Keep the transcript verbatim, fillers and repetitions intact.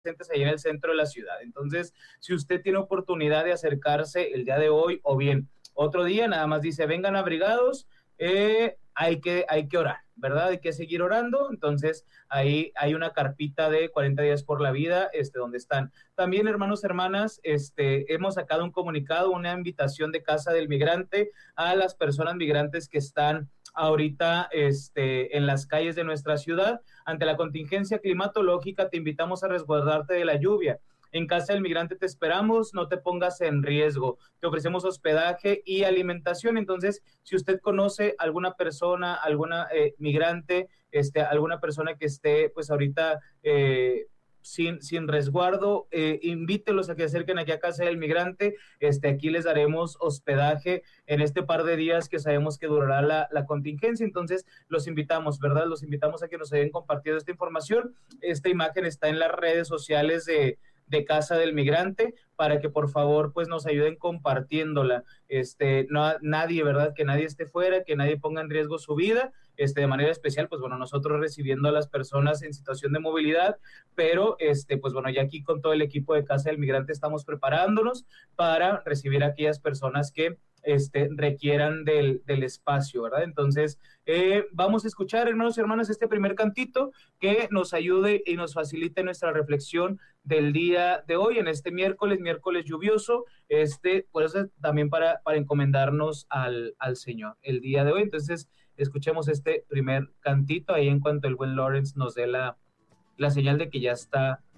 presentes ahí en el centro de la ciudad. Entonces, si usted tiene oportunidad de acercarse el día de hoy o bien otro día, nada más dice, vengan abrigados, eh, hay que, hay que orar, ¿verdad? Hay que seguir orando. Entonces, ahí hay una carpita de cuarenta días por la vida, este, donde están. También, hermanos, hermanas, este, hemos sacado un comunicado, una invitación de Casa del Migrante a las personas migrantes que están ahorita este, en las calles de nuestra ciudad. Ante la contingencia climatológica, te invitamos a resguardarte de la lluvia. En Casa del Migrante te esperamos, no te pongas en riesgo. Te ofrecemos hospedaje y alimentación. Entonces, si usted conoce alguna persona, alguna eh, migrante, este, alguna persona que esté, pues ahorita eh, sin, sin resguardo, eh, invítelos a que se acerquen aquí a Casa del Migrante. Este, aquí les daremos hospedaje en este par de días que sabemos que durará la, la contingencia. Entonces, los invitamos, ¿verdad? Los invitamos a que nos hayan compartido esta información. Esta imagen está en las redes sociales de de Casa del Migrante, para que por favor pues nos ayuden compartiéndola. Este, no, nadie, ¿verdad? Que nadie esté fuera, que nadie ponga en riesgo su vida, este, de manera especial, pues bueno, nosotros recibiendo a las personas en situación de movilidad, pero este, pues bueno, ya aquí con todo el equipo de Casa del Migrante estamos preparándonos para recibir a aquellas personas que este, requieran del, del espacio, ¿verdad? Entonces, eh, vamos a escuchar, hermanos y hermanas, este primer cantito que nos ayude y nos facilite nuestra reflexión del día de hoy, en este miércoles, miércoles lluvioso, este, por eso también para, para encomendarnos al, al Señor el día de hoy. Entonces, escuchemos este primer cantito ahí en cuanto el buen Lawrence nos dé la, la señal de que ya está